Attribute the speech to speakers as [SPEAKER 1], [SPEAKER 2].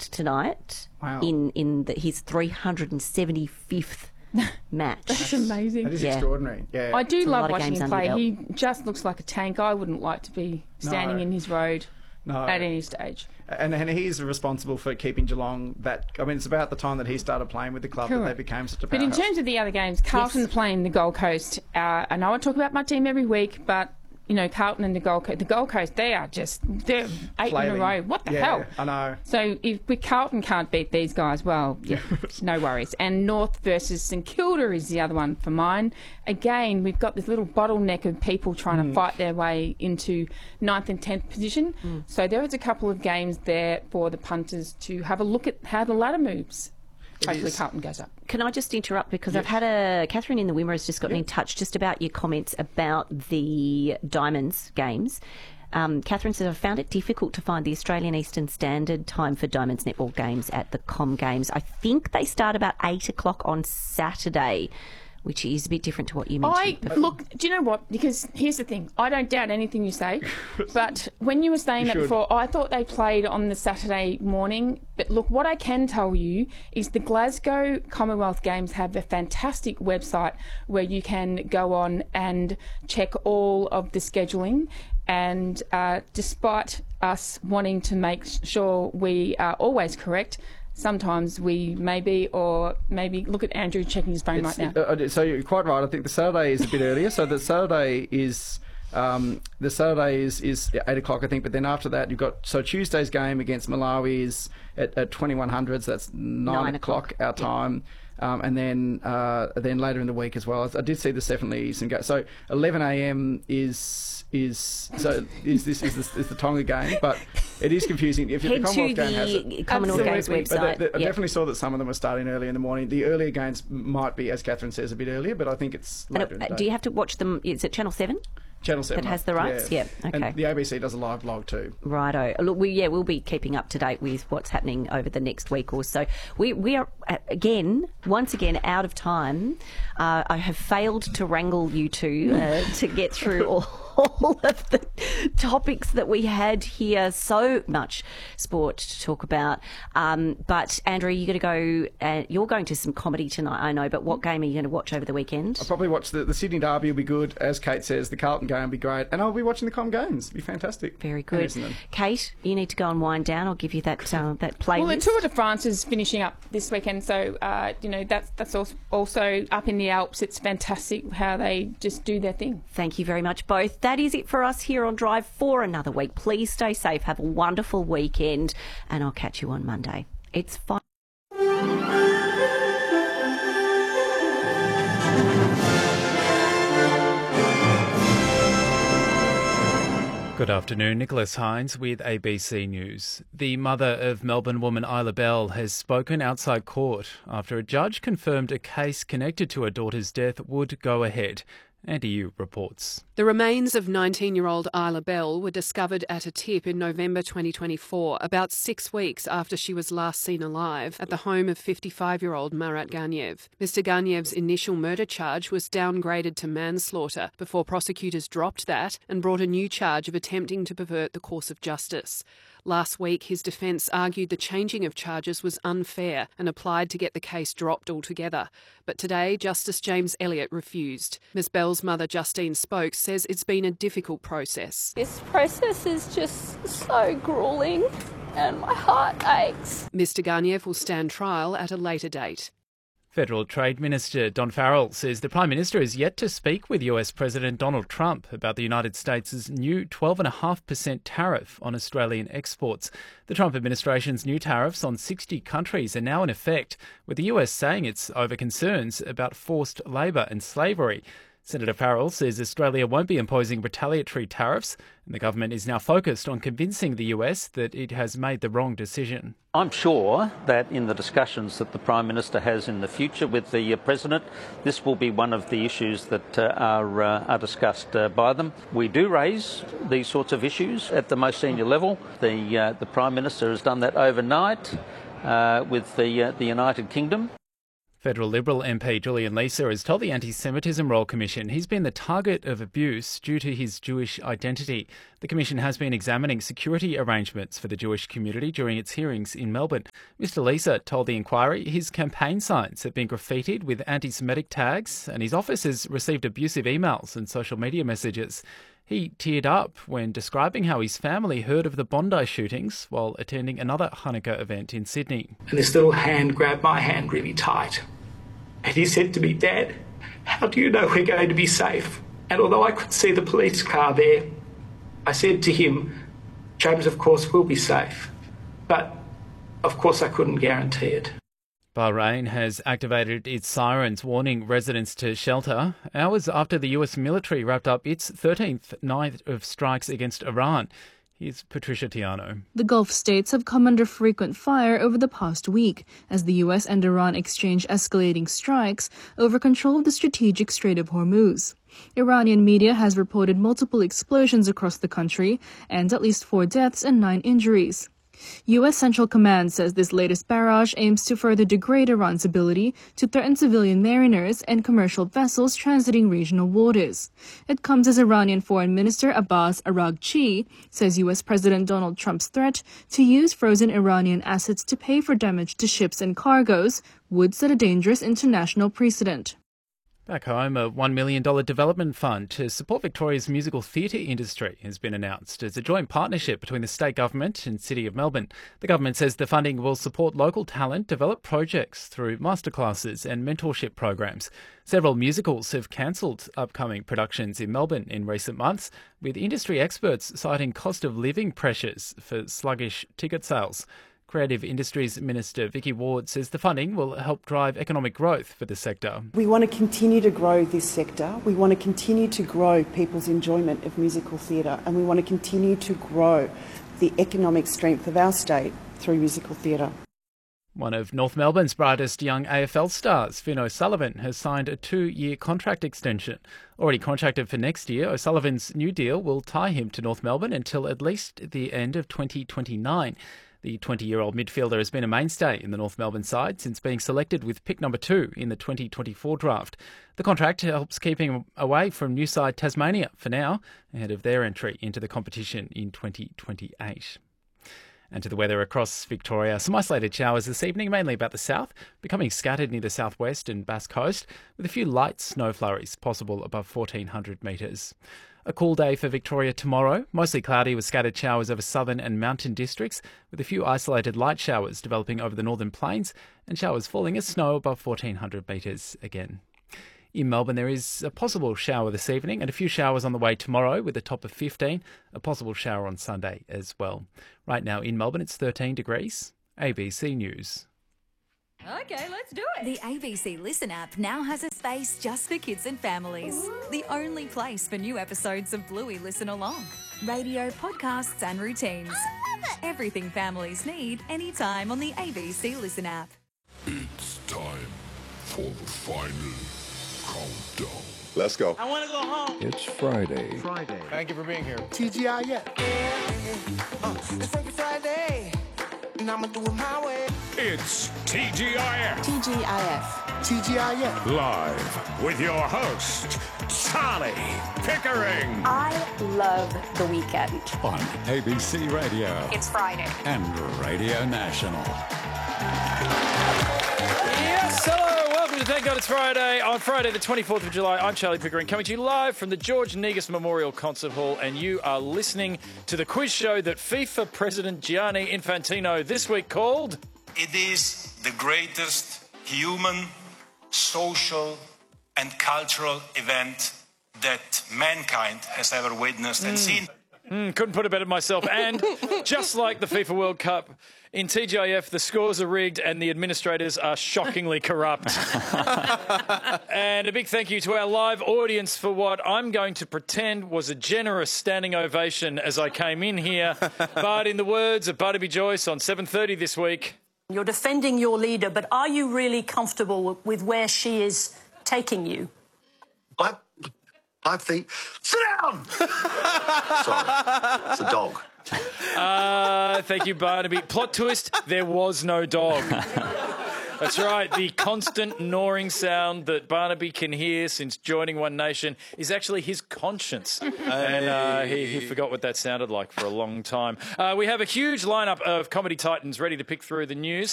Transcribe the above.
[SPEAKER 1] assist tonight in his 375th match.
[SPEAKER 2] That's amazing.
[SPEAKER 3] That is extraordinary. Yeah,
[SPEAKER 2] I do love watching him play. He just looks like a tank. I wouldn't like to be standing in his road at any stage.
[SPEAKER 3] And he's responsible for keeping Geelong it's about the time that he started playing with the club that they became such a powerhouse.
[SPEAKER 2] But in terms of the other games, Carlton playing the Gold Coast. I know I talk about my team every week, but Carlton and the Gold Coast, they're 8 in a row. What the hell?
[SPEAKER 3] I know.
[SPEAKER 2] So if Carlton can't beat these guys, well, no worries. And North versus St Kilda is the other one for mine. Again, we've got this little bottleneck of people trying to fight their way into 9th and 10th position. So there is a couple of games there for the punters to have a look at how the ladder moves. Hopefully Carlton goes up.
[SPEAKER 1] Can I just interrupt because I've had Catherine in the Wimmer has just gotten in touch just about your comments about the Diamonds games. Catherine says, I found it difficult to find the Australian Eastern Standard Time for Diamonds netball games at the Com Games. I think they start about 8 o'clock on Saturday, which is a bit different to what you mentioned before.
[SPEAKER 2] Look, do you know what? Because here's the thing. I don't doubt anything you say. But when you were saying that before, I thought they played on the Saturday morning. But look, what I can tell you is the Glasgow Commonwealth Games have a fantastic website where you can go on and check all of the scheduling. And despite us wanting to make sure we are always correct, sometimes we maybe look at Andrew checking his phone right now.
[SPEAKER 3] So you're quite right. I think the Saturday is a bit earlier. So the Saturday is 8 o'clock, I think. But then after that, you've got Tuesday's game against Malawi is at 2100. So that's 9 o'clock our time. And then later in the week as well. I did see there's definitely some games. So 11 a.m. is the Tonga game, but it is confusing. If
[SPEAKER 1] Head
[SPEAKER 3] the Commonwealth
[SPEAKER 1] to
[SPEAKER 3] game has
[SPEAKER 1] the Commonwealth Games website.
[SPEAKER 3] I definitely saw that some of them were starting early in the morning. The earlier games might be, as Catherine says, a bit earlier, but I think it's later in the day.
[SPEAKER 1] Do you have to watch them? Is it Channel 7?
[SPEAKER 3] Channel 7.
[SPEAKER 1] That has the rights? Yeah. Okay.
[SPEAKER 3] And the ABC does a live blog too.
[SPEAKER 1] Righto. Look, we'll be keeping up to date with what's happening over the next week or so. We are, once again, out of time. I have failed to wrangle you two to get through all of the topics that we had here. So much sport to talk about. But, Andrew, you're going to some comedy tonight, I know, but what game are you going to watch over the weekend?
[SPEAKER 3] I'll probably watch the Sydney Derby will be good, as Kate says. The Carlton game will be great. And I'll be watching the Com Games. It'll be fantastic.
[SPEAKER 1] Very good. Kate, you need to go and wind down. I'll give you that playlist.
[SPEAKER 2] Well, the Tour de France is finishing up this weekend, so, that's also up in the Alps. It's fantastic how they just do their thing.
[SPEAKER 1] Thank you very much, both. That is it for us here on Drive for another week. Please stay safe. Have a wonderful weekend, and I'll catch you on Monday. It's fine.
[SPEAKER 4] Good afternoon, Nicholas Hines with ABC News. The mother of Melbourne woman Isla Bell has spoken outside court after a judge confirmed a case connected to her daughter's death would go ahead. Andy Yu reports.
[SPEAKER 5] The remains of 19-year-old Isla Bell were discovered at a tip in November 2024, about 6 weeks after she was last seen alive, at the home of 55-year-old Marat Ganev. Mr Ganev's initial murder charge was downgraded to manslaughter before prosecutors dropped that and brought a new charge of attempting to pervert the course of justice. Last week, his defence argued the changing of charges was unfair and applied to get the case dropped altogether. But today, Justice James Elliott refused. Ms Bell's mother, Justine Spokes, says it's been a difficult process.
[SPEAKER 6] This process is just so gruelling and my heart aches.
[SPEAKER 5] Mr Ganev will stand trial at a later date.
[SPEAKER 4] Federal Trade Minister Don Farrell says the Prime Minister is yet to speak with US President Donald Trump about the United States' new 12.5% tariff on Australian exports. The Trump administration's new tariffs on 60 countries are now in effect, with the US saying it's over concerns about forced labour and slavery. Senator Farrell says Australia won't be imposing retaliatory tariffs, and the government is now focused on convincing the US that it has made the wrong decision.
[SPEAKER 7] I'm sure that in the discussions that the Prime Minister has in the future with the President, this will be one of the issues that are discussed by them. We do raise these sorts of issues at the most senior level. The Prime Minister has done that overnight with the United Kingdom.
[SPEAKER 4] Federal Liberal MP Julian Leeser has told the Anti-Semitism Royal Commission he's been the target of abuse due to his Jewish identity. The Commission has been examining security arrangements for the Jewish community during its hearings in Melbourne. Mr Leeser told the inquiry his campaign signs have been graffitied with anti-Semitic tags and his office has received abusive emails and social media messages. He teared up when describing how his family heard of the Bondi shootings while attending another Hanukkah event in Sydney.
[SPEAKER 8] And this little hand grabbed my hand really tight. And he said to me, "Dad, how do you know we're going to be safe?" And although I could see the police car there, I said to him, "James, of course, we'll be safe." But, of course, I couldn't guarantee it.
[SPEAKER 4] Bahrain has activated its sirens warning residents to shelter hours after the US military wrapped up its 13th night of strikes against Iran. Here's Patricia Tiano.
[SPEAKER 9] The Gulf states have come under frequent fire over the past week as the US and Iran exchange escalating strikes over control of the strategic Strait of Hormuz. Iranian media has reported multiple explosions across the country and at least 4 deaths and 9 injuries. U.S. Central Command says this latest barrage aims to further degrade Iran's ability to threaten civilian mariners and commercial vessels transiting regional waters. It comes as Iranian Foreign Minister Abbas Araghchi says U.S. President Donald Trump's threat to use frozen Iranian assets to pay for damage to ships and cargoes would set a dangerous international precedent.
[SPEAKER 4] Back home, a $1 million development fund to support Victoria's musical theatre industry has been announced as a joint partnership between the state government and City of Melbourne. The government says the funding will support local talent develop projects through masterclasses and mentorship programs. Several musicals have cancelled upcoming productions in Melbourne in recent months, with industry experts citing cost of living pressures for sluggish ticket sales. Creative Industries Minister Vicky Ward says the funding will help drive economic growth for the sector.
[SPEAKER 10] We want to continue to grow this sector. We want to continue to grow people's enjoyment of musical theatre, and we want to continue to grow the economic strength of our state through musical theatre.
[SPEAKER 4] One of North Melbourne's brightest young AFL stars, Finn O'Sullivan, has signed a 2-year contract extension. Already contracted for next year, O'Sullivan's new deal will tie him to North Melbourne until at least the end of 2029. The 20-year-old midfielder has been a mainstay in the North Melbourne side since being selected with pick number 2 in the 2024 draft. The contract helps keep him away from new side Tasmania for now, ahead of their entry into the competition in 2028. And to the weather across Victoria, some isolated showers this evening, mainly about the south, becoming scattered near the southwest and Bass Coast, with a few light snow flurries possible above 1,400 metres. A cool day for Victoria tomorrow, mostly cloudy with scattered showers over southern and mountain districts, with a few isolated light showers developing over the northern plains and showers falling as snow above 1,400 metres again. In Melbourne, there is a possible shower this evening and a few showers on the way tomorrow with a top of 15, a possible shower on Sunday as well. Right now in Melbourne, it's 13 degrees. ABC News.
[SPEAKER 11] Okay, let's do it. The ABC Listen app now has a space just for kids and families. Ooh. The only place for new episodes of Bluey Listen Along. Radio, podcasts and routines. I love it. Everything families need anytime on the ABC Listen app.
[SPEAKER 12] It's time for the final countdown.
[SPEAKER 13] Let's go.
[SPEAKER 14] I want to go home.
[SPEAKER 12] It's Friday.
[SPEAKER 14] Thank you for being here.
[SPEAKER 15] TGIF. It's Freaky Friday. And I'ma do it my way.
[SPEAKER 12] It's TGIF.
[SPEAKER 15] TGIF.
[SPEAKER 12] Live with your host, Charlie Pickering.
[SPEAKER 16] I love the weekend.
[SPEAKER 12] On ABC Radio.
[SPEAKER 16] It's Friday.
[SPEAKER 12] And Radio National.
[SPEAKER 17] Yes, hello. Welcome to Thank God It's Friday. On Friday, the 24th of July, I'm Charlie Pickering, coming to you live from the George Negus Memorial Concert Hall, and you are listening to the quiz show that FIFA President Gianni Infantino this week called...
[SPEAKER 18] It is the greatest human, social and cultural event that mankind has ever witnessed and seen.
[SPEAKER 17] Couldn't put it better myself. And just like the FIFA World Cup, in TGIF, the scores are rigged and the administrators are shockingly corrupt. And a big thank you to our live audience for what I'm going to pretend was a generous standing ovation as I came in here. But in the words of Barnaby Joyce on 7:30 this week...
[SPEAKER 19] You're defending your leader, but are you really comfortable with where she is taking you?
[SPEAKER 15] I think... Sit down! Sorry, it's a dog.
[SPEAKER 17] Thank you, Barnaby. Plot twist, there was no dog. That's right. The constant gnawing sound that Barnaby can hear since joining One Nation is actually his conscience. And he forgot what that sounded like for a long time. We have a huge lineup of comedy titans ready to pick through the news.